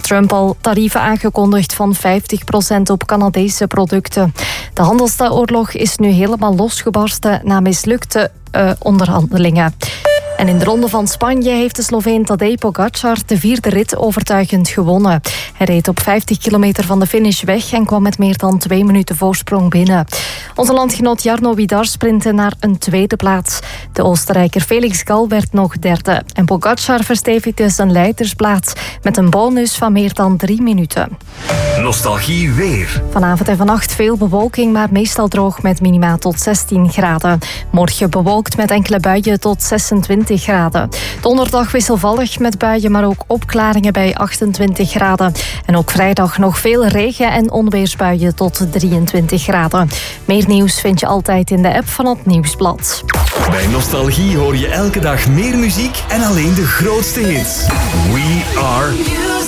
Trump al tarieven aangekondigd van 50% op Canadese producten. De handelsoorlog is nu helemaal losgebarsten na mislukte onderhandelingen. En in de Ronde van Spanje heeft de Sloveen Tadej Pogačar de 4e rit overtuigend gewonnen. Hij reed op 50 kilometer van de finish weg en kwam met meer dan 2 minuten voorsprong binnen. Onze landgenoot Jarno Widar sprintte naar een 2e plaats. De Oostenrijker Felix Gal werd nog 3e. En Pogačar verstevigde zijn leidersplaats met een bonus van meer dan 3 minuten. Nostalgie weer. Vanavond en vannacht veel bewolking, maar meestal droog met minima tot 16 graden. Morgen bewolkt met enkele buien tot 26 graden. Donderdag wisselvallig met buien, maar ook opklaringen bij 28 graden. En ook vrijdag nog veel regen- en onweersbuien tot 23 graden. Meer nieuws vind je altijd in de app van het Nieuwsblad. Bij Nostalgie hoor je elke dag meer muziek en alleen de grootste hits. We are